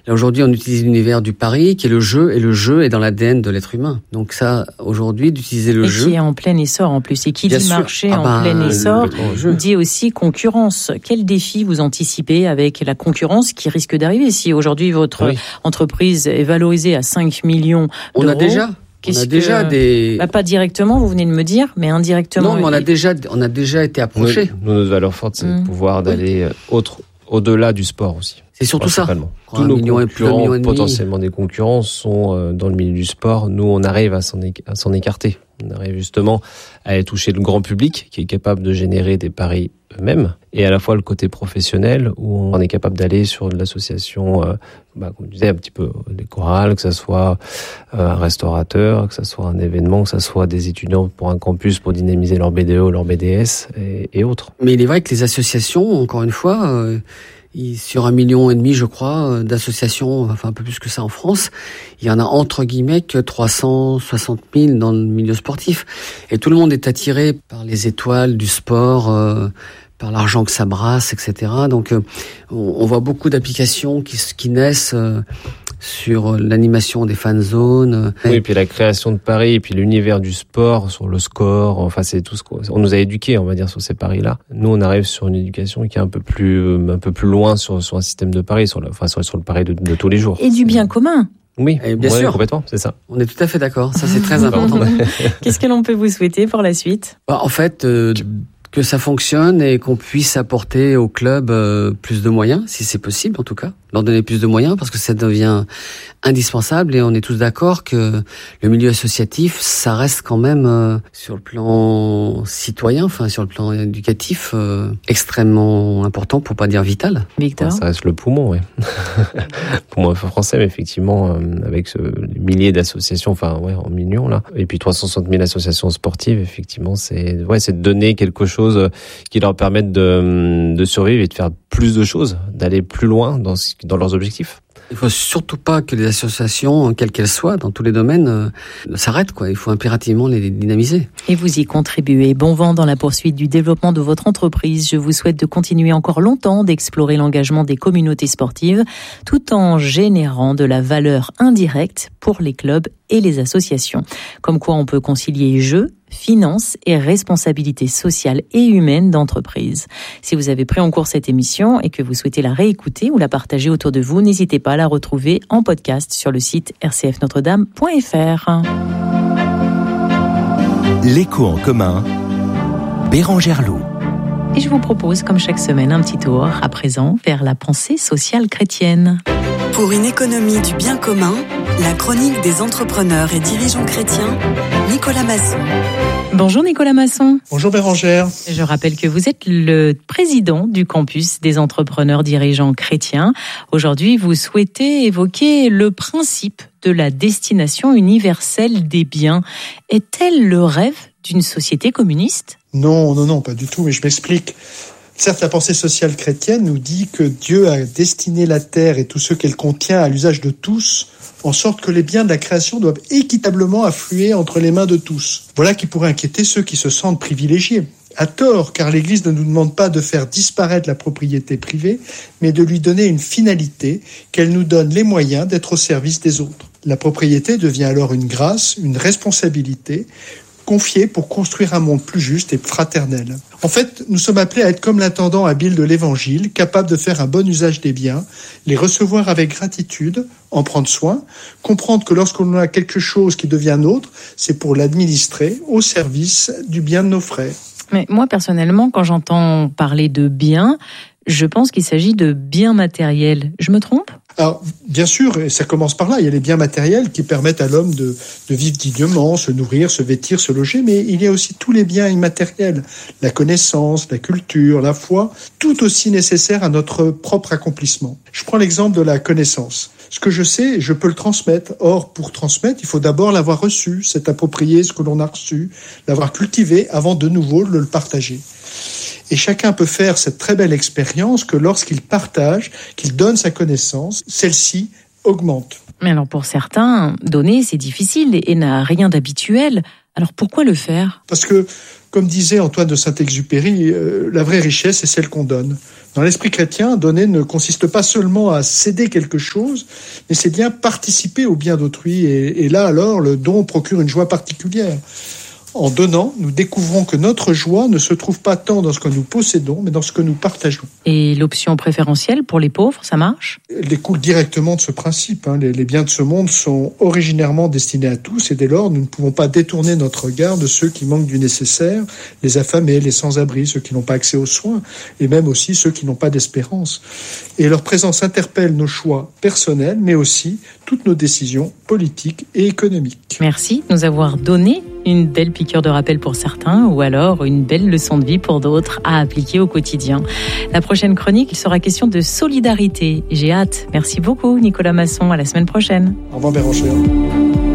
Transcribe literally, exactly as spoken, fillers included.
Là, aujourd'hui, on utilise l'univers du pari, qui est le jeu, et le jeu est dans l'A D N de l'être humain. Donc ça, aujourd'hui, d'utiliser le et jeu... Et qui est en plein essor, en plus. Et qui Bien dit sûr. marché ah en ben, plein essor, dit aussi concurrence. Quel défi vous anticipez avec la concurrence qui risque d'arriver si aujourd'hui votre oui. entreprise est valorisée à cinq millions d'euros? On a déjà Qu'est-ce on a déjà que... des... Bah, pas directement, vous venez de me dire, mais indirectement. Non, mais on a déjà, on a déjà été approchés. Nous, notre valeur forte, c'est mmh. de pouvoir d'aller oui. autre, au-delà du sport aussi. C'est surtout ça. Tous nos concurrents, potentiellement des concurrents, sont dans le milieu du sport. Nous, on arrive à s'en, é- à s'en écarter. On arrive justement à aller toucher le grand public qui est capable de générer des paris eux-mêmes, et à la fois le côté professionnel où on est capable d'aller sur de l'association, euh, bah, comme je disais, un petit peu des chorales, que ça soit euh, un restaurateur, que ça soit un événement, que ça soit des étudiants pour un campus pour dynamiser leur B D E, leur B D S et, et autres. Mais il est vrai que les associations, encore une fois, euh, sur un million et demi, je crois, d'associations, enfin un peu plus que ça en France, il y en a entre guillemets que trois cent soixante mille dans le milieu sportif. Et tout le monde est attiré par les étoiles du sport, euh, par l'argent que ça brasse, et cetera. Donc, euh, on, on voit beaucoup d'applications qui, qui naissent euh, sur l'animation des fan zones. Oui, et puis la création de paris, et puis l'univers du sport, sur le score, enfin c'est tout ce qu'on on nous a éduqués, on va dire, sur ces paris-là. Nous, on arrive sur une éducation qui est un peu plus, un peu plus loin sur, sur un système de paris, sur le, enfin sur, sur le pari de, de tous les jours. Et du bien commun. Oui, et bien ouais, sûr, complètement, c'est ça. On est tout à fait d'accord. Ça, c'est très important. Qu'est-ce que l'on peut vous souhaiter pour la suite ? Bah, en fait. Euh, que ça fonctionne et qu'on puisse apporter au club euh, plus de moyens, si c'est possible en tout cas, leur donner plus de moyens parce que ça devient indispensable et on est tous d'accord que le milieu associatif, ça reste quand même euh, sur le plan citoyen, enfin sur le plan éducatif, euh, extrêmement important pour pas dire vital. Victor ? Ça reste le poumon, oui. Poumon français, mais effectivement, euh, avec ce milliers d'associations, enfin ouais, en millions là, et puis trois cent soixante mille associations sportives, effectivement, c'est ouais, c'est de donner quelque chose qui leur permettent de, de survivre et de faire plus de choses, d'aller plus loin dans, dans leurs objectifs. Il faut surtout pas que les associations, quelles qu'elles soient, dans tous les domaines, euh, s'arrêtent, quoi. Il faut impérativement les dynamiser. Et vous y contribuez. Bon vent dans la poursuite du développement de votre entreprise. Je vous souhaite de continuer encore longtemps d'explorer l'engagement des communautés sportives, tout en générant de la valeur indirecte pour les clubs et les associations. Comme quoi on peut concilier jeu, finances et responsabilité sociale et humaine d'entreprise. Si vous avez pris en cours cette émission et que vous souhaitez la réécouter ou la partager autour de vous, n'hésitez pas à la retrouver en podcast sur le site r c f notre dame point f r. L'écho en commun, Bérangère Loup. Et je vous propose, comme chaque semaine, un petit tour à présent vers la pensée sociale chrétienne. Pour une économie du bien commun, la chronique des entrepreneurs et dirigeants chrétiens, Nicolas Masson. Bonjour Nicolas Masson. Bonjour Bérangère. Je rappelle que vous êtes le président du campus des entrepreneurs dirigeants chrétiens. Aujourd'hui, vous souhaitez évoquer le principe de la destination universelle des biens. Est-elle le rêve d'une société communiste ? Non, non, non, pas du tout, mais je m'explique. Certes, la pensée sociale chrétienne nous dit que Dieu a destiné la terre et tout ce qu'elle contient à l'usage de tous, en sorte que les biens de la création doivent équitablement affluer entre les mains de tous. Voilà qui pourrait inquiéter ceux qui se sentent privilégiés. À tort, car l'Église ne nous demande pas de faire disparaître la propriété privée, mais de lui donner une finalité, qu'elle nous donne les moyens d'être au service des autres. La propriété devient alors une grâce, une responsabilité, confiée pour construire un monde plus juste et fraternel. En fait, nous sommes appelés à être comme l'intendant habile de l'Évangile, capable de faire un bon usage des biens, les recevoir avec gratitude, en prendre soin, comprendre que lorsqu'on a quelque chose qui devient nôtre, c'est pour l'administrer au service du bien de nos frères. Mais moi, personnellement, quand j'entends parler de biens, je pense qu'il s'agit de biens matériels. Je me trompe ? Alors, bien sûr, et ça commence par là, il y a les biens matériels qui permettent à l'homme de, de vivre dignement, se nourrir, se vêtir, se loger, mais il y a aussi tous les biens immatériels, la connaissance, la culture, la foi, tout aussi nécessaires à notre propre accomplissement. Je prends l'exemple de la connaissance. Ce que je sais, je peux le transmettre. Or, pour transmettre, il faut d'abord l'avoir reçu, s'être approprié ce que l'on a reçu, l'avoir cultivé avant de nouveau de le partager. Et chacun peut faire cette très belle expérience que lorsqu'il partage, qu'il donne sa connaissance, celle-ci augmente. Mais alors pour certains, donner c'est difficile et n'a rien d'habituel. Alors pourquoi le faire ? Parce que, comme disait Antoine de Saint-Exupéry, euh, la vraie richesse, c'est celle qu'on donne. Dans l'esprit chrétien, donner ne consiste pas seulement à céder quelque chose, mais c'est bien participer au bien d'autrui. Et, et là, alors, le don procure une joie particulière. En donnant, nous découvrons que notre joie ne se trouve pas tant dans ce que nous possédons, mais dans ce que nous partageons. Et l'option préférentielle pour les pauvres, ça marche ? Elle découle directement de ce principe. Hein. Les, les biens de ce monde sont originairement destinés à tous, et dès lors, nous ne pouvons pas détourner notre regard de ceux qui manquent du nécessaire, les affamés, les sans-abri, ceux qui n'ont pas accès aux soins, et même aussi ceux qui n'ont pas d'espérance. Et leur présence interpelle nos choix personnels, mais aussi toutes nos décisions politiques et économiques. Merci de nous avoir donné une belle piqûre de rappel pour certains, ou alors une belle leçon de vie pour d'autres à appliquer au quotidien. La prochaine chronique, il sera question de solidarité. J'ai hâte. Merci beaucoup, Nicolas Masson. À la semaine prochaine. Au revoir, Bérangère.